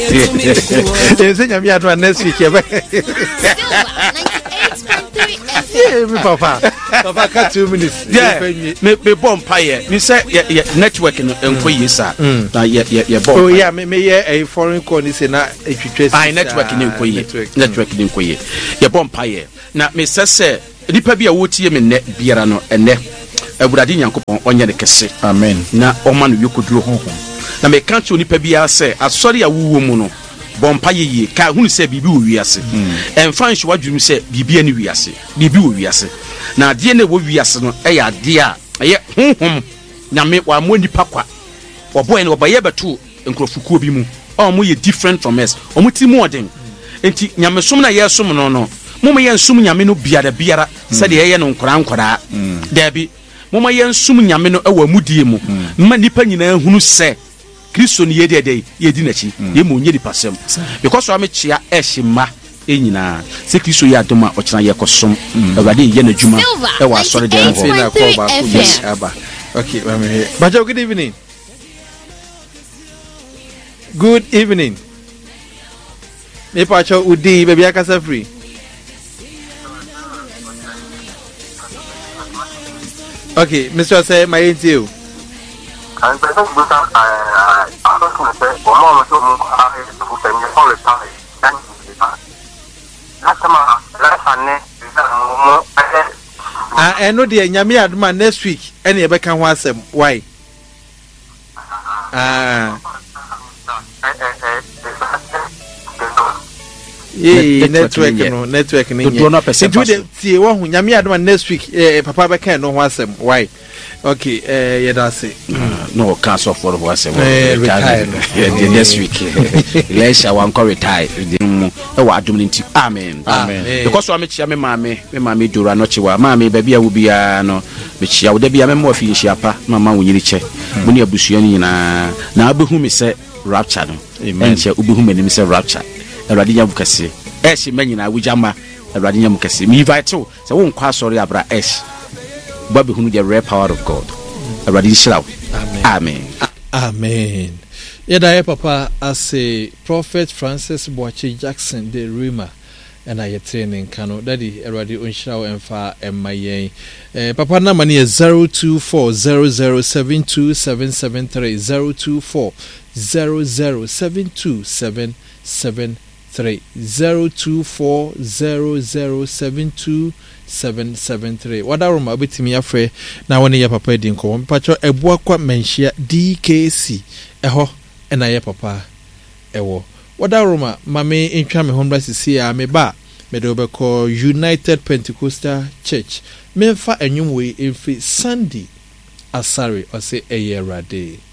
Senya me adwa next week. Papa, cut 2 minutes. Yeah, me bomb pie. Me say network in Nkoyesa. Na ye bomb. Oh yeah, me a foreign call is na etwetwe. I network in Nkoye. Network in Nkoye. Ye bomb pie. Na me say nipa bi a wotie me ne biara no ene. Awurade Nyankopɔn onye ne kese. Amen. Na ɔma no yokoduro honhom. Na me ka che nipa bi a say asɔre a wuwo mu no. Bompa ye ka hunu se bibi wo wiase emfa nhwe wadwum se bibi ani wiase bibi wo wiase na ade ne wo wiase no ɛyɛ ade a ɛyɛ honhom nyame wa mo nipa kwa oboy ne obaye beto nkrofukuo bi mu mo ye different from us mo ti mu odin enti nyame som na ye som no no mo ye nsum nyame no biara se de ye no nkora dabi mo ye nsum nyame no ɛwɔ amudie mu ma nipa nyina hunu se Kristo ni yede yedi nachi ye mo nye di pasem because so amechia ehima enyina se Kristo ya doma ochina ye kosom awade ye na djuma e wa sori de ho na call back yes aba okay Bajo, good evening. Good evening. Me pacho udi baby akasa free. Okay, Mr. Say my interview. And I don't say, Mama told me all the time. I know the Nyami Adma next week, and you can watch them. Why? Network next week. Papa can no watch them. Why? Okay, yeah, that's it. No, cancel for what's next week. Let's one call retire. Amen. Amen. Because I'm a mammy do ranochiwa, mammy, baby, I will be no, which I would be a more finish yapa, mamma will you check. When you're bushing now, whom is said rapture, and shall whom is a rapture, a radium cassi. As she mentioned, I will jama a radium cassi. Me vital, so won't cross sorry abra S. Bobby who the rare power of God. A radical. Amen. Amen. Yeda papa as a Prophet Francis Boachi Jackson de Rima and I training Kano Daddy already unshaw and far and my papa number is 02400727773 02400727773 02400727773 Wadaroma betimi afre na woni ya papa di nko mpacho eboa kwa menhia DKC eho na ya papa ewo Wadaroma mame entwa me honra sisi a me ba me do be call United Pentecostal Church memfa enwum we emfi Sunday asare ose eyerade